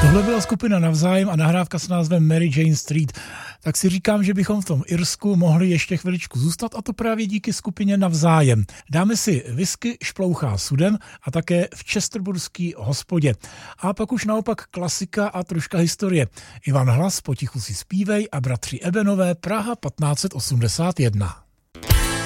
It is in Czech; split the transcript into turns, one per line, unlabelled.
Tohle byla skupina Navzájem a nahrávka s názvem Mary Jane Street. Tak si říkám, že bychom v tom Irsku mohli ještě chviličku zůstat, a to právě díky skupině Navzájem. Dáme si whisky Šplouchá sudem a také v Chesterburský hospodě. A pak už naopak klasika a troška historie. Ivan Hlas, Potichu si zpívej a bratři Ebenové, Praha 1581.